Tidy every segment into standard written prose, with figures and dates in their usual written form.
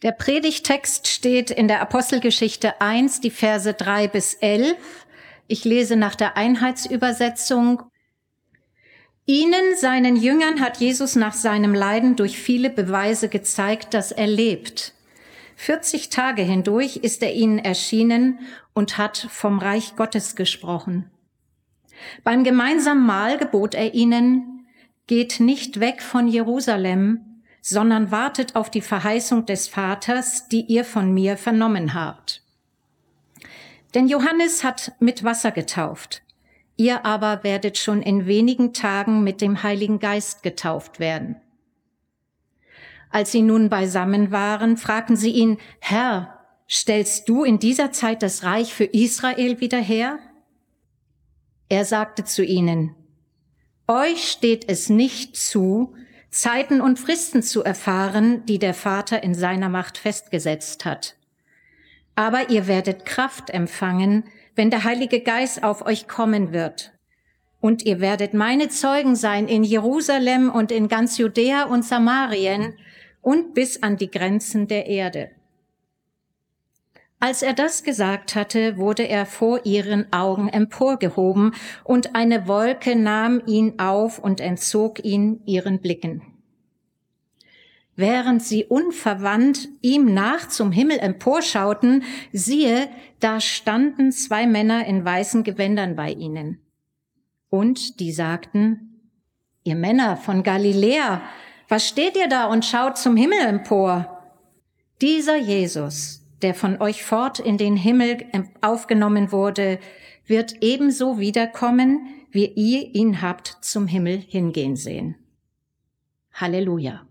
Der Predigtext steht in der Apostelgeschichte 1, die Verse 3 bis 11. Ich lese nach der Einheitsübersetzung. Ihnen, seinen Jüngern, hat Jesus nach seinem Leiden durch viele Beweise gezeigt, dass er lebt. 40 Tage hindurch ist er ihnen erschienen und hat vom Reich Gottes gesprochen. Beim gemeinsamen Mahl gebot er ihnen, geht nicht weg von Jerusalem, sondern wartet auf die Verheißung des Vaters, die ihr von mir vernommen habt. Denn Johannes hat mit Wasser getauft. Ihr aber werdet schon in wenigen Tagen mit dem Heiligen Geist getauft werden. Als sie nun beisammen waren, fragten sie ihn, Herr, stellst du in dieser Zeit das Reich für Israel wieder her? Er sagte zu ihnen, euch steht es nicht zu, Zeiten und Fristen zu erfahren, die der Vater in seiner Macht festgesetzt hat. Aber ihr werdet Kraft empfangen, wenn der Heilige Geist auf euch kommen wird. Und ihr werdet meine Zeugen sein in Jerusalem und in ganz Judäa und Samarien und bis an die Grenzen der Erde. Als er das gesagt hatte, wurde er vor ihren Augen emporgehoben und eine Wolke nahm ihn auf und entzog ihn ihren Blicken. Während sie unverwandt ihm nach zum Himmel emporschauten, siehe, da standen 2 Männer in weißen Gewändern bei ihnen. Und die sagten, ihr Männer von Galiläa, was steht ihr da und schaut zum Himmel empor? Dieser Jesus, der von euch fort in den Himmel aufgenommen wurde, wird ebenso wiederkommen, wie ihr ihn habt zum Himmel hingehen sehen. Halleluja.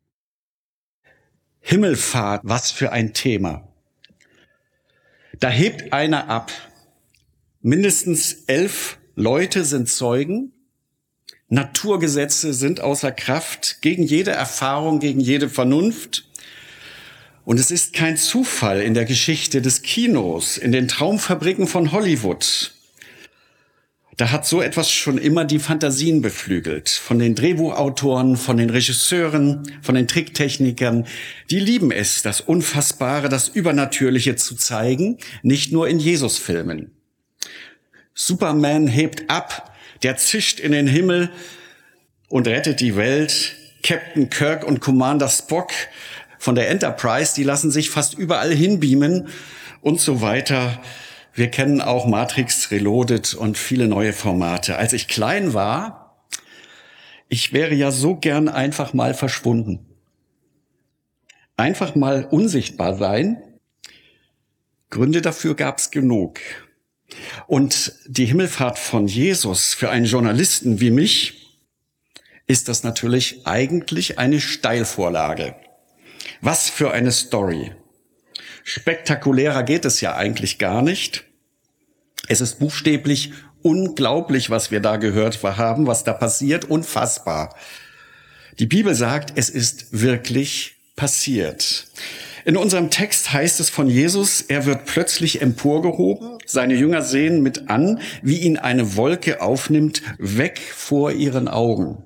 Himmelfahrt, was für ein Thema. Da hebt einer ab. Mindestens 11 Leute sind Zeugen. Naturgesetze sind außer Kraft, gegen jede Erfahrung, gegen jede Vernunft. Und es ist kein Zufall in der Geschichte des Kinos, in den Traumfabriken von Hollywood. Da hat so etwas schon immer die Fantasien beflügelt. Von den Drehbuchautoren, von den Regisseuren, von den Tricktechnikern. Die lieben es, das Unfassbare, das Übernatürliche zu zeigen, nicht nur in Jesus-Filmen. Superman hebt ab, der zischt in den Himmel und rettet die Welt. Captain Kirk und Commander Spock von der Enterprise, die lassen sich fast überall hinbeamen und so weiter. Wir kennen auch Matrix Reloaded und viele neue Formate. Als ich klein war, ich wäre ja so gern einfach mal verschwunden. Einfach mal unsichtbar sein. Gründe dafür gab es genug. Und die Himmelfahrt von Jesus für einen Journalisten wie mich ist das natürlich eigentlich eine Steilvorlage. Was für eine Story. Spektakulärer geht es ja eigentlich gar nicht. Es ist buchstäblich unglaublich, was wir da gehört haben, was da passiert, unfassbar. Die Bibel sagt, es ist wirklich passiert. In unserem Text heißt es von Jesus, er wird plötzlich emporgehoben, seine Jünger sehen mit an, wie ihn eine Wolke aufnimmt, weg vor ihren Augen.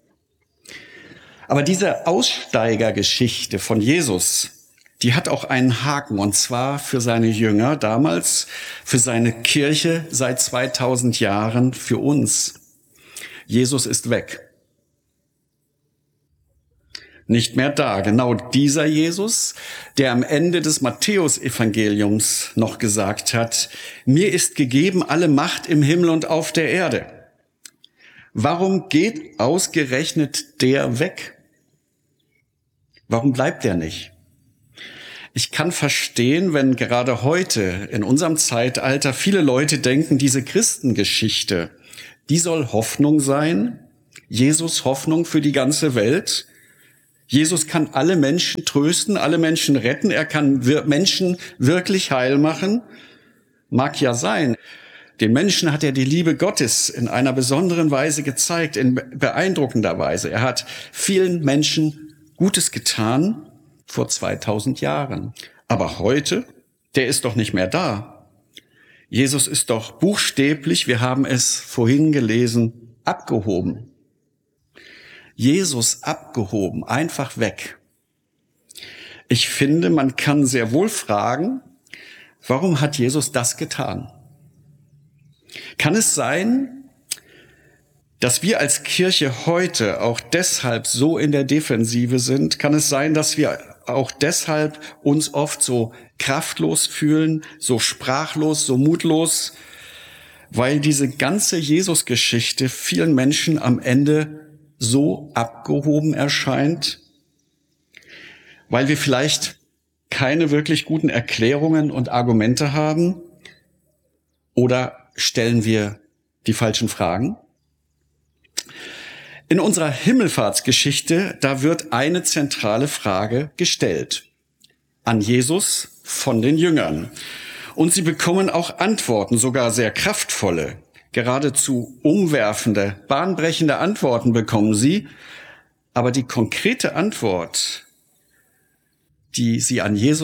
Aber diese Aussteigergeschichte von Jesus, die hat auch einen Haken, und zwar für seine Jünger damals, für seine Kirche seit 2000 Jahren, für uns. Jesus ist weg. Nicht mehr da. Genau dieser Jesus, der am Ende des Matthäusevangeliums noch gesagt hat, mir ist gegeben alle Macht im Himmel und auf der Erde. Warum geht ausgerechnet der weg? Warum bleibt er nicht? Ich kann verstehen, wenn gerade heute in unserem Zeitalter viele Leute denken, diese Christengeschichte, die soll Hoffnung sein. Jesus Hoffnung für die ganze Welt. Jesus kann alle Menschen trösten, alle Menschen retten. Er kann Menschen wirklich heil machen. Mag ja sein. Den Menschen hat er die Liebe Gottes in einer besonderen Weise gezeigt, in beeindruckender Weise. Er hat vielen Menschen Gutes getan vor 2000 Jahren. Aber heute, der ist doch nicht mehr da. Jesus ist doch buchstäblich, wir haben es vorhin gelesen, abgehoben. Jesus abgehoben, einfach weg. Ich finde, man kann sehr wohl fragen, warum hat Jesus das getan? Kann es sein, dass wir als Kirche heute auch deshalb so in der Defensive sind? Kann es sein, dass wir auch deshalb uns oft so kraftlos fühlen, so sprachlos, so mutlos, weil diese ganze Jesus-Geschichte vielen Menschen am Ende so abgehoben erscheint, weil wir vielleicht keine wirklich guten Erklärungen und Argumente haben? Oder stellen wir die falschen Fragen? In unserer Himmelfahrtsgeschichte, da wird eine zentrale Frage gestellt an Jesus von den Jüngern. Und sie bekommen auch Antworten, sogar sehr kraftvolle, geradezu umwerfende, bahnbrechende Antworten bekommen sie. Aber die konkrete Antwort, die sie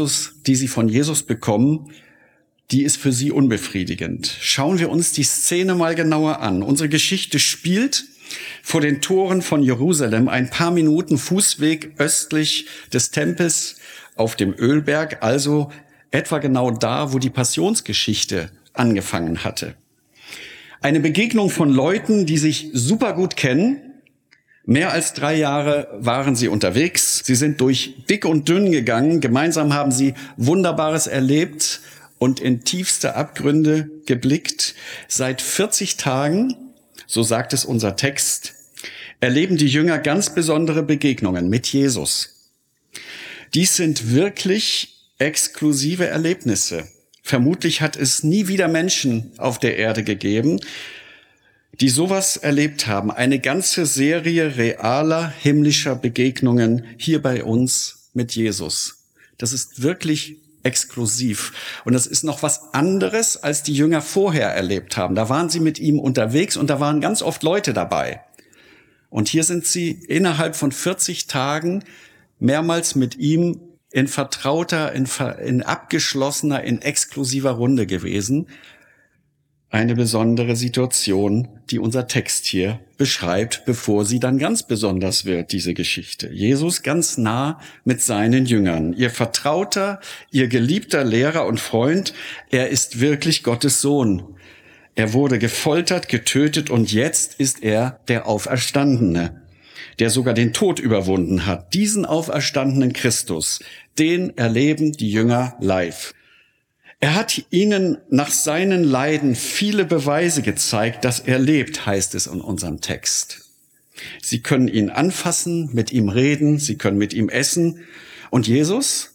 von Jesus bekommen, die ist für sie unbefriedigend. Schauen wir uns die Szene mal genauer an. Unsere Geschichte spielt vor den Toren von Jerusalem, ein paar Minuten Fußweg östlich des Tempels auf dem Ölberg, also etwa genau da, wo die Passionsgeschichte angefangen hatte. Eine Begegnung von Leuten, die sich super gut kennen. Mehr als 3 Jahre waren sie unterwegs. Sie sind durch dick und dünn gegangen. Gemeinsam haben sie Wunderbares erlebt und in tiefste Abgründe geblickt. Seit 40 Tagen, so sagt es unser Text, erleben die Jünger ganz besondere Begegnungen mit Jesus. Dies sind wirklich exklusive Erlebnisse. Vermutlich hat es nie wieder Menschen auf der Erde gegeben, die sowas erlebt haben. Eine ganze Serie realer himmlischer Begegnungen hier bei uns mit Jesus. Das ist wirklich exklusiv. Und das ist noch was anderes, als die Jünger vorher erlebt haben. Da waren sie mit ihm unterwegs und da waren ganz oft Leute dabei. Und hier sind sie innerhalb von 40 Tagen mehrmals mit ihm in vertrauter, in abgeschlossener, in exklusiver Runde gewesen. Eine besondere Situation, die unser Text hier beschreibt, bevor sie dann ganz besonders wird, diese Geschichte. Jesus ganz nah mit seinen Jüngern. Ihr Vertrauter, ihr geliebter Lehrer und Freund, er ist wirklich Gottes Sohn. Er wurde gefoltert, getötet und jetzt ist er der Auferstandene, der sogar den Tod überwunden hat. Diesen auferstandenen Christus, den erleben die Jünger live. Er hat ihnen nach seinen Leiden viele Beweise gezeigt, dass er lebt, heißt es in unserem Text. Sie können ihn anfassen, mit ihm reden, sie können mit ihm essen. Und Jesus?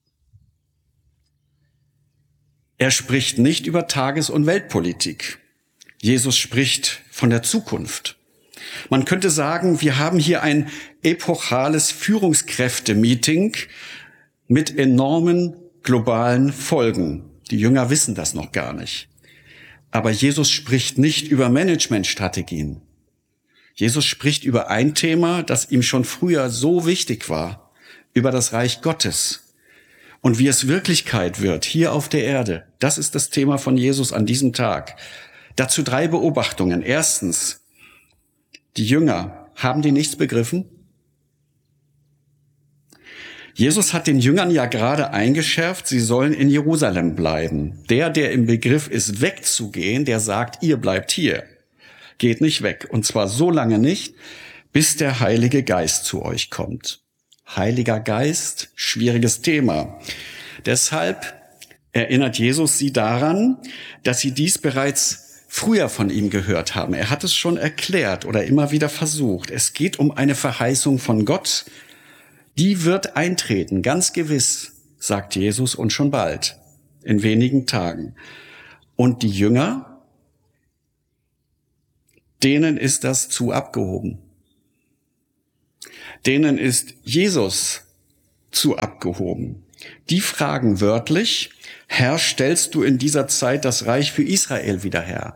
Er spricht nicht über Tages- und Weltpolitik. Jesus spricht von der Zukunft. Man könnte sagen, wir haben hier ein epochales Führungskräfte-Meeting mit enormen globalen Folgen. Die Jünger wissen das noch gar nicht. Aber Jesus spricht nicht über Managementstrategien. Jesus spricht über ein Thema, das ihm schon früher so wichtig war, über das Reich Gottes. Und wie es Wirklichkeit wird, hier auf der Erde, das ist das Thema von Jesus an diesem Tag. Dazu 3 Beobachtungen. Erstens, die Jünger, haben die nichts begriffen? Jesus hat den Jüngern ja gerade eingeschärft, sie sollen in Jerusalem bleiben. Der im Begriff ist, wegzugehen, der sagt, ihr bleibt hier. Geht nicht weg. Und zwar so lange nicht, bis der Heilige Geist zu euch kommt. Heiliger Geist, schwieriges Thema. Deshalb erinnert Jesus sie daran, dass sie dies bereits früher von ihm gehört haben. Er hat es schon erklärt oder immer wieder versucht. Es geht um eine Verheißung von Gott. Die wird eintreten, ganz gewiss, sagt Jesus, und schon bald, in wenigen Tagen. Und die Jünger, denen ist das zu abgehoben. Denen ist Jesus zu abgehoben. Die fragen wörtlich, Herr, stellst du in dieser Zeit das Reich für Israel wieder her?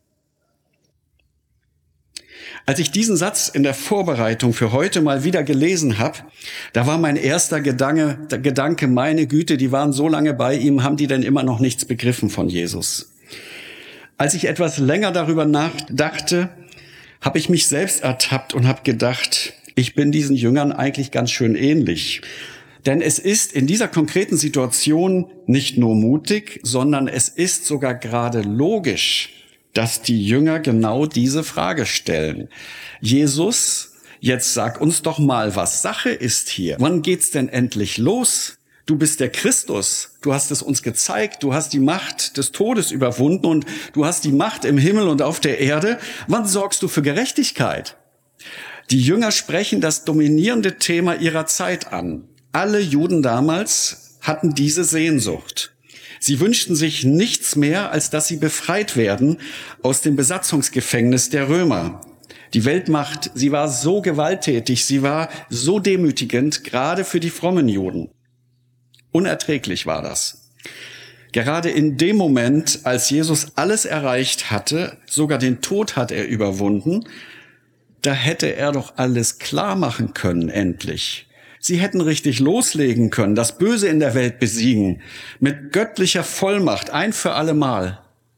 Als ich diesen Satz in der Vorbereitung für heute mal wieder gelesen habe, da war mein erster Gedanke, meine Güte, die waren so lange bei ihm, haben die denn immer noch nichts begriffen von Jesus? Als ich etwas länger darüber nachdachte, habe ich mich selbst ertappt und habe gedacht, ich bin diesen Jüngern eigentlich ganz schön ähnlich. Denn es ist in dieser konkreten Situation nicht nur mutig, sondern es ist sogar gerade logisch, dass die Jünger genau diese Frage stellen. Jesus, jetzt sag uns doch mal, was Sache ist hier. Wann geht's denn endlich los? Du bist der Christus. Du hast es uns gezeigt. Du hast die Macht des Todes überwunden und du hast die Macht im Himmel und auf der Erde. Wann sorgst du für Gerechtigkeit? Die Jünger sprechen das dominierende Thema ihrer Zeit an. Alle Juden damals hatten diese Sehnsucht. Sie wünschten sich nichts mehr, als dass sie befreit werden aus dem Besatzungsgefängnis der Römer. Die Weltmacht, sie war so gewalttätig, sie war so demütigend, gerade für die frommen Juden. Unerträglich war das. Gerade in dem Moment, als Jesus alles erreicht hatte, sogar den Tod hat er überwunden, da hätte er doch alles klar machen können, endlich. Sie hätten richtig loslegen können, das Böse in der Welt besiegen, mit göttlicher Vollmacht, ein für alle Mal.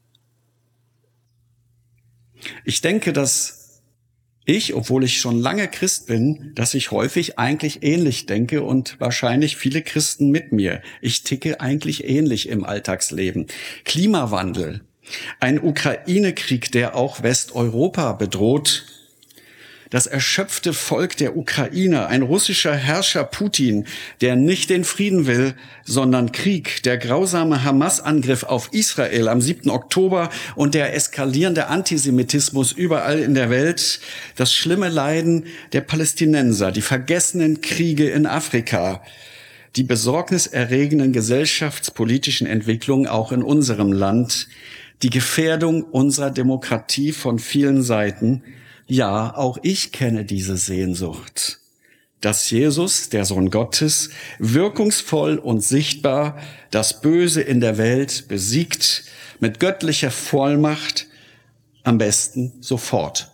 Ich denke, dass ich, obwohl ich schon lange Christ bin, dass ich häufig eigentlich ähnlich denke und wahrscheinlich viele Christen mit mir. Ich ticke eigentlich ähnlich im Alltagsleben. Klimawandel, ein Ukraine-Krieg, der auch Westeuropa bedroht, das erschöpfte Volk der Ukraine, ein russischer Herrscher Putin, der nicht den Frieden will, sondern Krieg, der grausame Hamas-Angriff auf Israel am 7. Oktober und der eskalierende Antisemitismus überall in der Welt, das schlimme Leiden der Palästinenser, die vergessenen Kriege in Afrika, die besorgniserregenden gesellschaftspolitischen Entwicklungen auch in unserem Land, die Gefährdung unserer Demokratie von vielen Seiten. Ja, auch ich kenne diese Sehnsucht, dass Jesus, der Sohn Gottes, wirkungsvoll und sichtbar das Böse in der Welt besiegt, mit göttlicher Vollmacht, am besten sofort.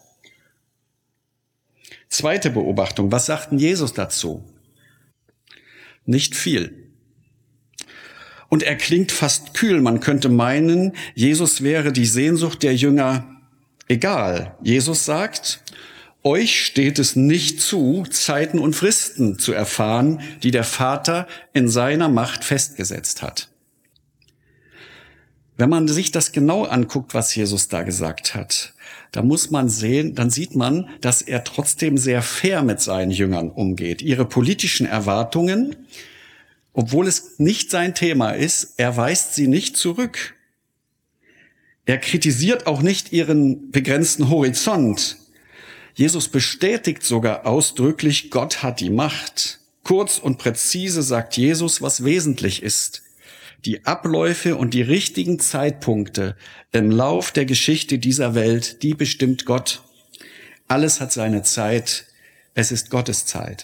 Zweite Beobachtung, was sagt denn Jesus dazu? Nicht viel. Und er klingt fast kühl, man könnte meinen, Jesus wäre die Sehnsucht der Jünger egal. Jesus sagt, euch steht es nicht zu, Zeiten und Fristen zu erfahren, die der Vater in seiner Macht festgesetzt hat. Wenn man sich das genau anguckt, was Jesus da gesagt hat, dann sieht man, dass er trotzdem sehr fair mit seinen Jüngern umgeht. Ihre politischen Erwartungen, obwohl es nicht sein Thema ist, er weist sie nicht zurück. Er kritisiert auch nicht ihren begrenzten Horizont. Jesus bestätigt sogar ausdrücklich, Gott hat die Macht. Kurz und präzise sagt Jesus, was wesentlich ist. Die Abläufe und die richtigen Zeitpunkte im Lauf der Geschichte dieser Welt, die bestimmt Gott. Alles hat seine Zeit. Es ist Gottes Zeit.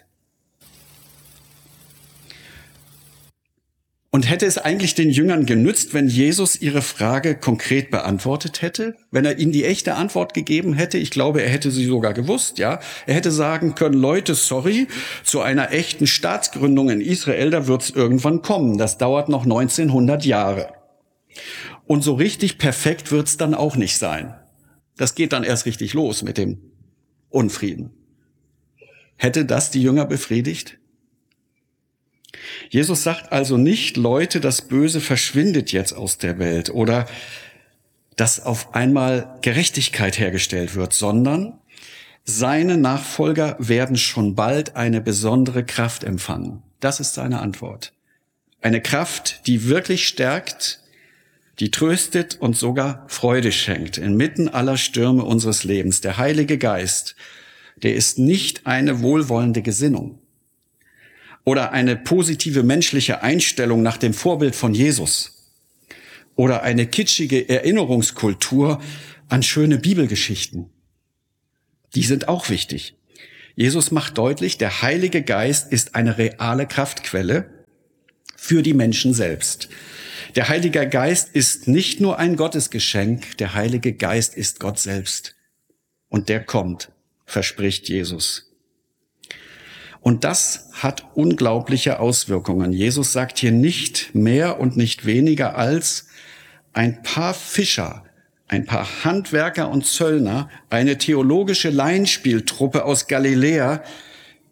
Und hätte es eigentlich den Jüngern genützt, wenn Jesus ihre Frage konkret beantwortet hätte? Wenn er ihnen die echte Antwort gegeben hätte? Ich glaube, er hätte sie sogar gewusst, ja? Er hätte sagen können, Leute, sorry, zu einer echten Staatsgründung in Israel, da wird's irgendwann kommen. Das dauert noch 1900 Jahre. Und so richtig perfekt wird's dann auch nicht sein. Das geht dann erst richtig los mit dem Unfrieden. Hätte das die Jünger befriedigt? Jesus sagt also nicht, Leute, das Böse verschwindet jetzt aus der Welt oder dass auf einmal Gerechtigkeit hergestellt wird, sondern seine Nachfolger werden schon bald eine besondere Kraft empfangen. Das ist seine Antwort. Eine Kraft, die wirklich stärkt, die tröstet und sogar Freude schenkt inmitten aller Stürme unseres Lebens. Der Heilige Geist, der ist nicht eine wohlwollende Gesinnung oder eine positive menschliche Einstellung nach dem Vorbild von Jesus oder eine kitschige Erinnerungskultur an schöne Bibelgeschichten. Die sind auch wichtig. Jesus macht deutlich, der Heilige Geist ist eine reale Kraftquelle für die Menschen selbst. Der Heilige Geist ist nicht nur ein Gottesgeschenk, der Heilige Geist ist Gott selbst. Und der kommt, verspricht Jesus. Und das hat unglaubliche Auswirkungen. Jesus sagt hier nicht mehr und nicht weniger als ein paar Fischer, ein paar Handwerker und Zöllner, eine theologische Laienspieltruppe aus Galiläa,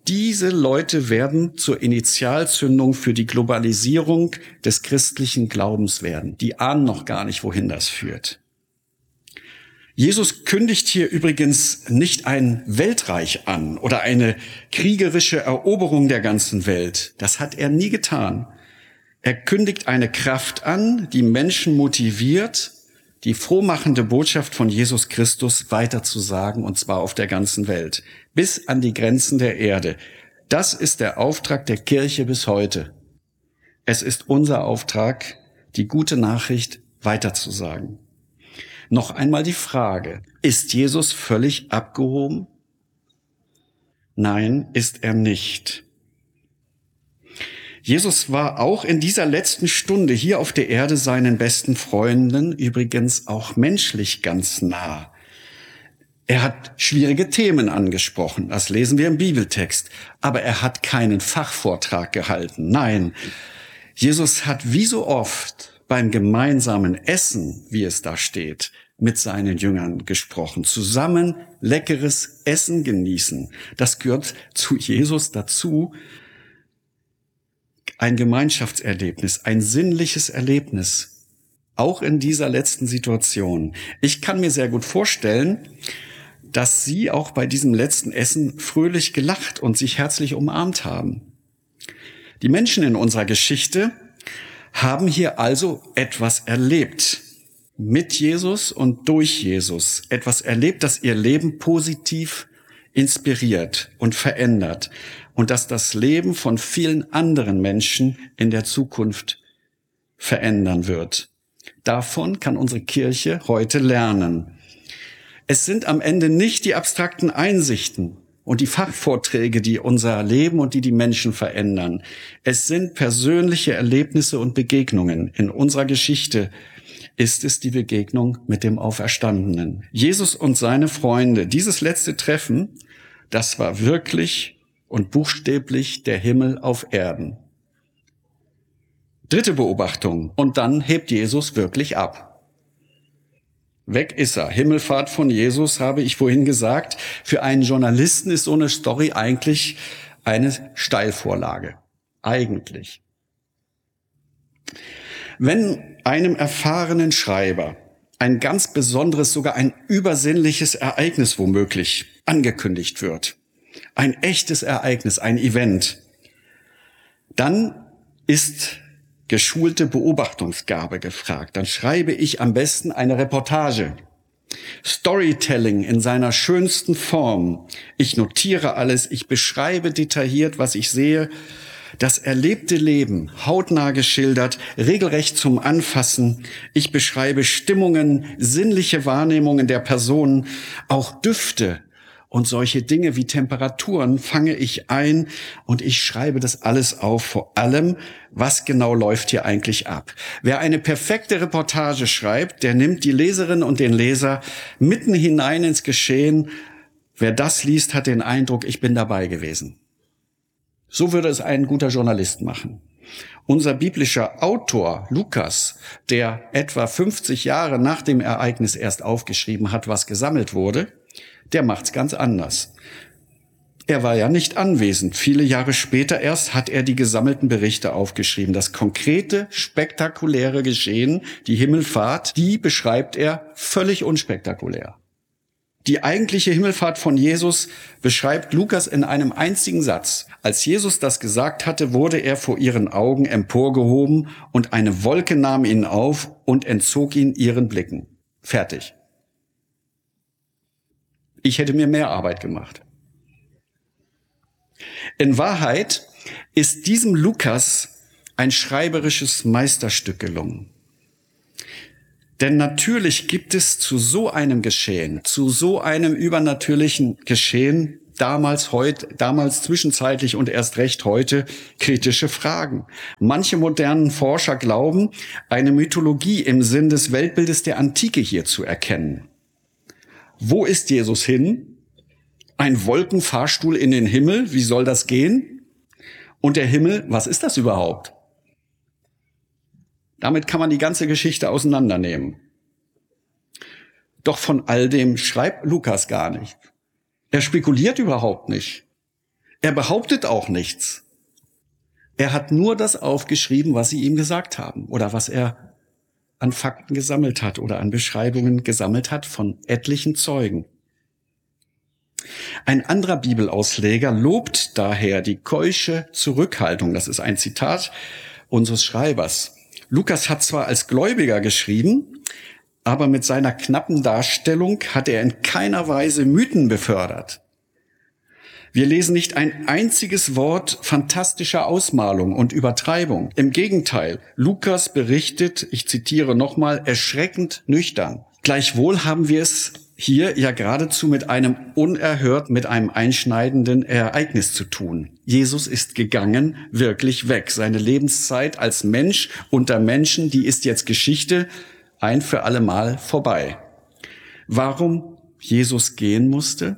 Diese Leute werden zur Initialzündung für die Globalisierung des christlichen Glaubens werden. Die ahnen noch gar nicht, wohin das führt. Jesus kündigt hier übrigens nicht ein Weltreich an oder eine kriegerische Eroberung der ganzen Welt. Das hat er nie getan. Er kündigt eine Kraft an, die Menschen motiviert, die frohmachende Botschaft von Jesus Christus weiterzusagen, und zwar auf der ganzen Welt, bis an die Grenzen der Erde. Das ist der Auftrag der Kirche bis heute. Es ist unser Auftrag, die gute Nachricht weiterzusagen. Noch einmal die Frage, ist Jesus völlig abgehoben? Nein, ist er nicht. Jesus war auch in dieser letzten Stunde hier auf der Erde seinen besten Freunden übrigens auch menschlich ganz nah. Er hat schwierige Themen angesprochen, das lesen wir im Bibeltext, aber er hat keinen Fachvortrag gehalten. Nein, Jesus hat wie so oft beim gemeinsamen Essen, wie es da steht, mit seinen Jüngern gesprochen. Zusammen leckeres Essen genießen. Das gehört zu Jesus dazu. Ein Gemeinschaftserlebnis, ein sinnliches Erlebnis. Auch in dieser letzten Situation. Ich kann mir sehr gut vorstellen, dass Sie auch bei diesem letzten Essen fröhlich gelacht und sich herzlich umarmt haben. Die Menschen in unserer Geschichte haben hier also etwas erlebt. Mit Jesus und durch Jesus. Etwas erlebt, das ihr Leben positiv inspiriert und verändert. Und das das Leben von vielen anderen Menschen in der Zukunft verändern wird. Davon kann unsere Kirche heute lernen. Es sind am Ende nicht die abstrakten Einsichten und die Fachvorträge, die unser Leben und die Menschen verändern. Es sind persönliche Erlebnisse und Begegnungen. In unserer Geschichte ist es die Begegnung mit dem Auferstandenen. Jesus und seine Freunde, dieses letzte Treffen, das war wirklich und buchstäblich der Himmel auf Erden. Dritte Beobachtung. Und dann hebt Jesus wirklich ab. Weg ist er. Himmelfahrt von Jesus, habe ich vorhin gesagt. Für einen Journalisten ist so eine Story eigentlich eine Steilvorlage. Eigentlich. Wenn einem erfahrenen Schreiber ein ganz besonderes, sogar ein übersinnliches Ereignis womöglich angekündigt wird, ein echtes Ereignis, ein Event, dann ist geschulte Beobachtungsgabe gefragt. Dann schreibe ich am besten eine Reportage. Storytelling in seiner schönsten Form. Ich notiere alles, ich beschreibe detailliert, was ich sehe. Das erlebte Leben, hautnah geschildert, regelrecht zum Anfassen. Ich beschreibe Stimmungen, sinnliche Wahrnehmungen der Personen, auch Düfte. Und solche Dinge wie Temperaturen fange ich ein und ich schreibe das alles auf, vor allem, was genau läuft hier eigentlich ab. Wer eine perfekte Reportage schreibt, der nimmt die Leserin und den Leser mitten hinein ins Geschehen. Wer das liest, hat den Eindruck, ich bin dabei gewesen. So würde es ein guter Journalist machen. Unser biblischer Autor, Lukas, der etwa 50 Jahre nach dem Ereignis erst aufgeschrieben hat, was gesammelt wurde, der macht's ganz anders. Er war ja nicht anwesend. Viele Jahre später erst hat er die gesammelten Berichte aufgeschrieben. Das konkrete, spektakuläre Geschehen, die Himmelfahrt, die beschreibt er völlig unspektakulär. Die eigentliche Himmelfahrt von Jesus beschreibt Lukas in einem einzigen Satz. Als Jesus das gesagt hatte, wurde er vor ihren Augen emporgehoben und eine Wolke nahm ihn auf und entzog ihn ihren Blicken. Fertig. Ich hätte mir mehr Arbeit gemacht. In Wahrheit ist diesem Lukas ein schreiberisches Meisterstück gelungen. Denn natürlich gibt es zu so einem Geschehen, zu so einem übernatürlichen Geschehen, damals zwischenzeitlich und erst recht heute, kritische Fragen. Manche modernen Forscher glauben, eine Mythologie im Sinn des Weltbildes der Antike hier zu erkennen. Wo ist Jesus hin? Ein Wolkenfahrstuhl in den Himmel, wie soll das gehen? Und der Himmel, was ist das überhaupt? Damit kann man die ganze Geschichte auseinandernehmen. Doch von all dem schreibt Lukas gar nicht. Er spekuliert überhaupt nicht. Er behauptet auch nichts. Er hat nur das aufgeschrieben, was sie ihm gesagt haben oder was er an Fakten gesammelt hat oder an Beschreibungen gesammelt hat von etlichen Zeugen. Ein anderer Bibelausleger lobt daher die keusche Zurückhaltung. Das ist ein Zitat unseres Schreibers. Lukas hat zwar als Gläubiger geschrieben, aber mit seiner knappen Darstellung hat er in keiner Weise Mythen befördert. Wir lesen nicht ein einziges Wort fantastischer Ausmalung und Übertreibung. Im Gegenteil, Lukas berichtet, ich zitiere nochmal, erschreckend nüchtern. Gleichwohl haben wir es hier ja geradezu mit einem einschneidenden Ereignis zu tun. Jesus ist gegangen, wirklich weg. Seine Lebenszeit als Mensch unter Menschen, die ist jetzt Geschichte, ein für alle Mal vorbei. Warum Jesus gehen musste?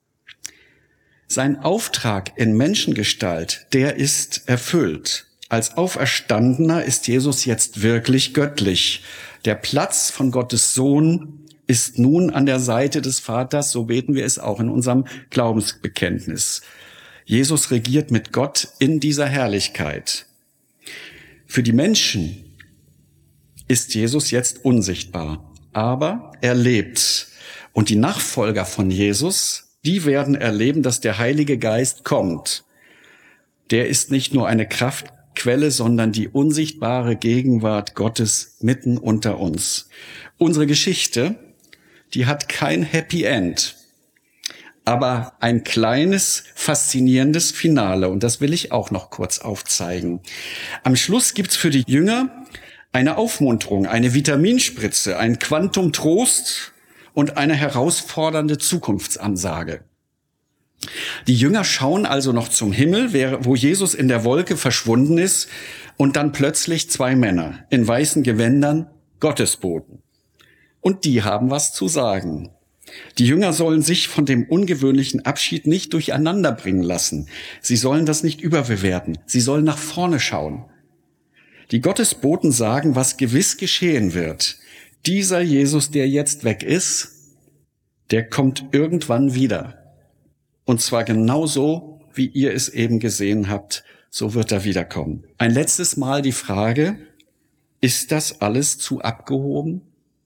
Sein Auftrag in Menschengestalt, der ist erfüllt. Als Auferstandener ist Jesus jetzt wirklich göttlich. Der Platz von Gottes Sohn ist nun an der Seite des Vaters, so beten wir es auch in unserem Glaubensbekenntnis. Jesus regiert mit Gott in dieser Herrlichkeit. Für die Menschen ist Jesus jetzt unsichtbar, aber er lebt. Und die Nachfolger von Jesus, die werden erleben, dass der Heilige Geist kommt. Der ist nicht nur eine Kraftquelle, sondern die unsichtbare Gegenwart Gottes mitten unter uns. Unsere Geschichte, die hat kein Happy End, aber ein kleines, faszinierendes Finale. Und das will ich auch noch kurz aufzeigen. Am Schluss gibt's für die Jünger eine Aufmunterung, eine Vitaminspritze, ein Quantum Trost und eine herausfordernde Zukunftsansage. Die Jünger schauen also noch zum Himmel, wo Jesus in der Wolke verschwunden ist, und dann plötzlich 2 Männer in weißen Gewändern, Gottesboten. Und die haben was zu sagen. Die Jünger sollen sich von dem ungewöhnlichen Abschied nicht durcheinander bringen lassen. Sie sollen das nicht überbewerten. Sie sollen nach vorne schauen. Die Gottesboten sagen, was gewiss geschehen wird. Dieser Jesus, der jetzt weg ist, der kommt irgendwann wieder. Und zwar genauso, wie ihr es eben gesehen habt, so wird er wiederkommen. Ein letztes Mal die Frage, ist das alles zu abgehoben?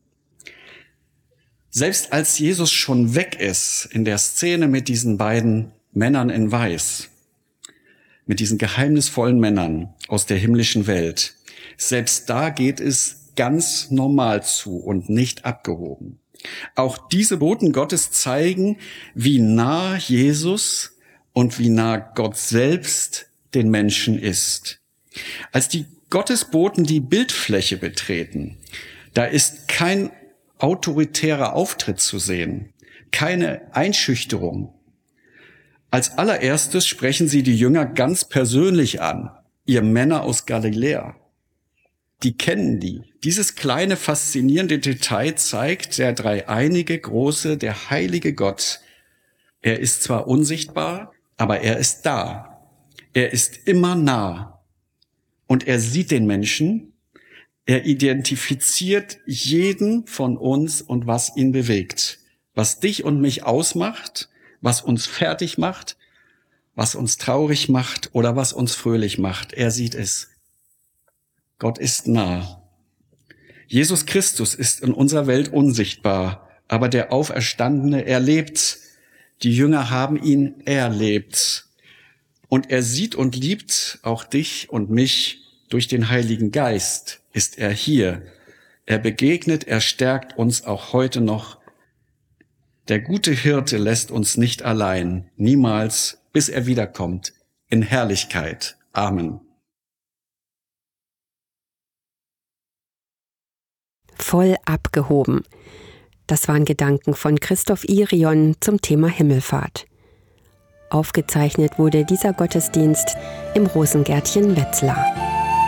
Selbst als Jesus schon weg ist, in der Szene mit diesen beiden Männern in Weiß, mit diesen geheimnisvollen Männern aus der himmlischen Welt, selbst da geht es ganz normal zu und nicht abgehoben. Auch diese Boten Gottes zeigen, wie nah Jesus und wie nah Gott selbst den Menschen ist. Als die Gottesboten die Bildfläche betreten, da ist kein autoritärer Auftritt zu sehen, keine Einschüchterung. Als allererstes sprechen sie die Jünger ganz persönlich an, ihr Männer aus Galiläa. Die kennen die. Dieses kleine, faszinierende Detail zeigt, der dreieinige, große, der heilige Gott. Er ist zwar unsichtbar, aber er ist da. Er ist immer nah. Und er sieht den Menschen. Er identifiziert jeden von uns und was ihn bewegt. Was dich und mich ausmacht, was uns fertig macht, was uns traurig macht oder was uns fröhlich macht. Er sieht es. Gott ist nah. Jesus Christus ist in unserer Welt unsichtbar, aber der Auferstandene, er lebt. Die Jünger haben ihn erlebt. Und er sieht und liebt auch dich und mich. Durch den Heiligen Geist ist er hier. Er begegnet, er stärkt uns auch heute noch. Der gute Hirte lässt uns nicht allein, niemals, bis er wiederkommt, in Herrlichkeit. Amen. Voll abgehoben. Das waren Gedanken von Christoph Irion zum Thema Himmelfahrt. Aufgezeichnet wurde dieser Gottesdienst im Rosengärtchen Wetzlar.